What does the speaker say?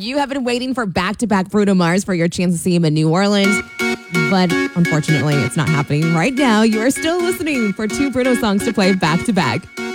You have been waiting for back-to-back Bruno Mars for your chance to see him in New Orleans. But unfortunately, it's not happening right now. You are still listening for two Bruno songs to play back-to-back.